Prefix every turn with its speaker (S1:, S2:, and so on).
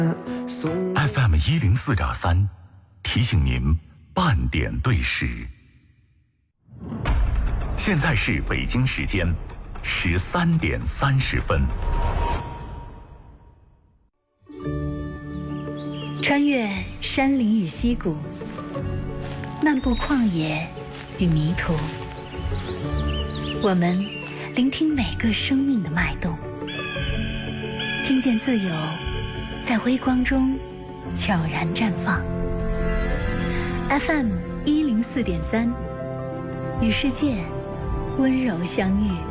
S1: FM 104.3，提醒您半点对时。现在是北京时间13点30分。
S2: 穿越山林与溪谷，漫步旷野与迷途，我们聆听每个生命的脉动，听见自由在微光中悄然绽放。FM 104.3，与世界温柔相遇。